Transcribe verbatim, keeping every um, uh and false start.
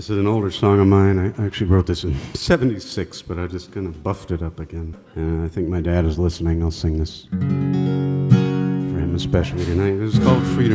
This is an older song of mine. I actually wrote this in seventy-six, but I just kind of buffed it up again. And I think my dad is listening. I'll sing this for him especially tonight. This is called Freedom.